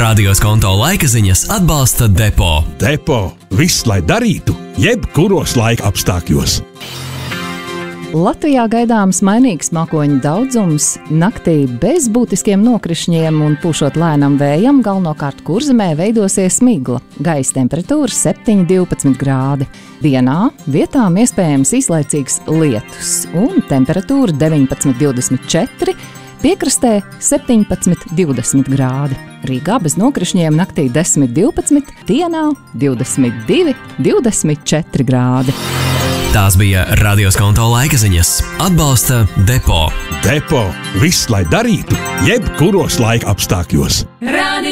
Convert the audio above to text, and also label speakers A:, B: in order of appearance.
A: Radio Skonto laika ziņas atbalsta Depo.
B: Depo. Viss, lai darītu, jebkuros laika apstākļos.
C: Latvijā gaidāms mainīgs mākoņu daudzums, naktī bez būtiskiem nokrišņiem un pūšot lēnam vējam, galvenokārt Kurzemē veidosies migla. Gaisa temperatūra 7–12 grādi. Dienā vietām iespējams īslaicīgs lietus un temperatūra 19–24, piekrastē 17–20 grādi. Rīgā bez nokrišņiem naktī 10–12, dienā 22–24 grādi.
A: Tās bija Radio Skonto laika ziņas. Atbalsta Depo.
B: Depo. Viss, lai darītu, jebkuros laika apstākļos.